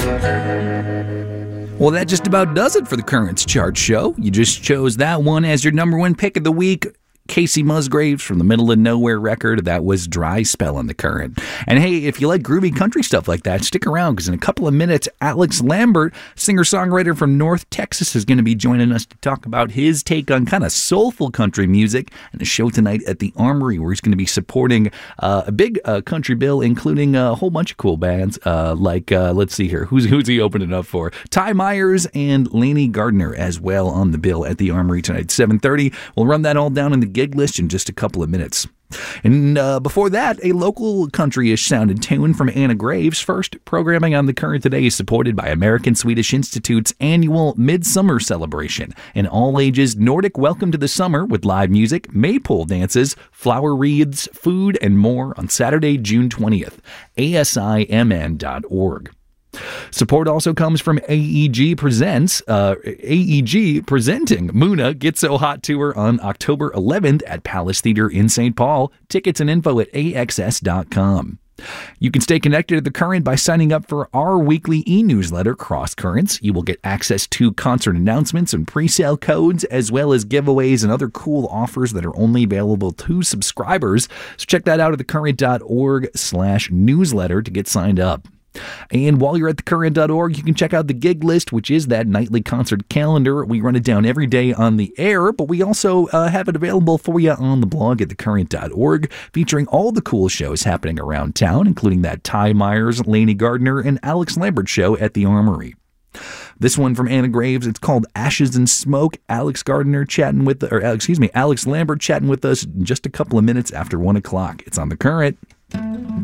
Well, that just about does it for the Currents Chart Show. You just chose that one as your number one pick of the week. Casey Musgraves from the Middle of Nowhere record. That was Dry Spell on the Current. And hey, if you like groovy country stuff like that, stick around because in a couple of minutes, Alex Lambert, singer-songwriter from North Texas, is going to be joining us to talk about his take on kind of soulful country music and a show tonight at the Armory where he's going to be supporting a big country bill, including a whole bunch of cool bands let's see here. Who's he opening up for? Ty Myers and Laney Gardner as well on the bill at the Armory tonight, 7:30. We'll run that all down in the gig list in just a couple of minutes. And before that, a local country-ish sounding tune from Anna Graves. First, programming on the Current today is supported by American Swedish Institute's annual Midsummer Celebration, an all-ages Nordic welcome to the summer with live music, maypole dances, flower wreaths, food, and more on Saturday, June 20th. ASIMN.org. Support also comes from AEG Presents. AEG presenting Muna Get So Hot Tour on October 11th at Palace Theater in St. Paul. Tickets and info at AXS.com. You can stay connected to The Current by signing up for our weekly e-newsletter, Cross Currents. You will get access to concert announcements and pre-sale codes, as well as giveaways and other cool offers that are only available to subscribers. So check that out at thecurrent.org/newsletter to get signed up. And while you're at thecurrent.org, you can check out the gig list, which is that nightly concert calendar. We run it down every day on the air, but we also have it available for you on the blog at thecurrent.org, featuring all the cool shows happening around town, including that Ty Myers, Laney Gardner, and Alex Lambert show at the Armory. This one from Anna Graves, it's called Ashes and Smoke. Alex Lambert chatting with us in just a couple of minutes after 1 o'clock. It's on The Current.